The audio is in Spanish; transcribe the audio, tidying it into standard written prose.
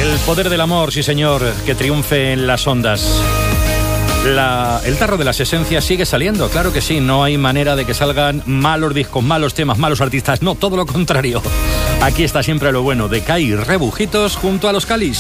El poder del amor, sí señor, que triunfe en las ondas. El tarro de las esencias sigue saliendo, claro que sí. No hay manera de que salgan malos discos, malos temas, malos artistas. No, todo lo contrario. Aquí está siempre lo bueno de Kai Rebujitos junto a los Calis.